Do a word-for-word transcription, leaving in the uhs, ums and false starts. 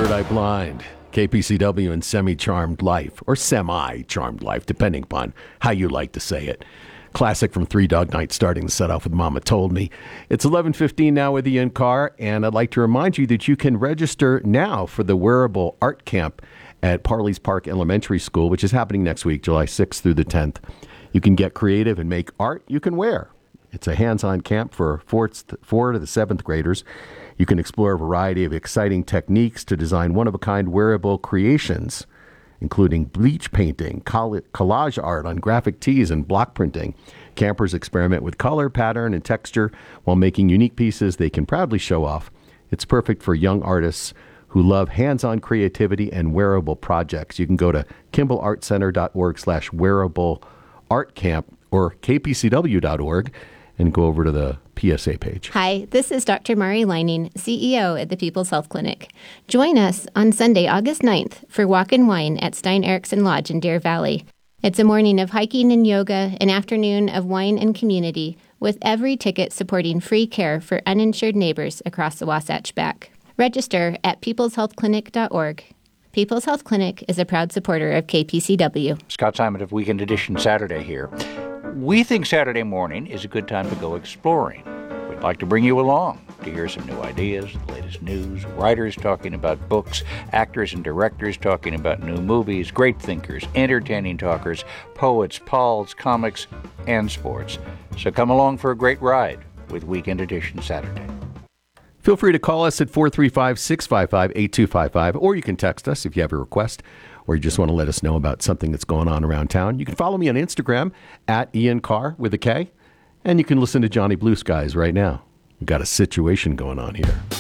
Third Eye Blind, K P C W and Semi-Charmed Life, or Semi-Charmed Life, depending upon how you like to say it. Classic from Three Dog Night, starting to set off with Mama Told Me. It's eleven fifteen now with Ian Carr, and I'd like to remind you that you can register now for the Wearable Art Camp at Parley's Park Elementary School, which is happening next week, July sixth through the tenth. You can get creative and make art you can wear. It's a hands-on camp for fourth, four to the seventh graders. You can explore a variety of exciting techniques to design one-of-a-kind wearable creations, including bleach painting, collage art on graphic tees, and block printing. Campers experiment with color, pattern, and texture while making unique pieces they can proudly show off. It's perfect for young artists who love hands-on creativity and wearable projects. You can go to kimball-art-center.org slash wearable art camp or k p c w dot org and go over to the P S A page. Hi, this is Doctor Mari Lining, C E O at the People's Health Clinic. Join us on Sunday, August ninth for Walk and Wine at Stein Eriksen Lodge in Deer Valley. It's a morning of hiking and yoga, an afternoon of wine and community, with every ticket supporting free care for uninsured neighbors across the Wasatch Back. Register at peoples health clinic dot org. People's Health Clinic is a proud supporter of K P C W. Scott Simon of Weekend Edition Saturday here. We think Saturday morning is a good time to go exploring. We'd like to bring you along to hear some new ideas, the latest news, writers talking about books, actors and directors talking about new movies, great thinkers, entertaining talkers, poets, pals, comics, and sports. So come along for a great ride with Weekend Edition Saturday. Feel free to call us at four three five, six five five, eight two five five, or you can text us if you have a request or you just want to let us know about something that's going on around town. You can follow me on Instagram at Ian Carr with a K, and you can listen to Johnny Blue Skies right now. We've got a situation going on here.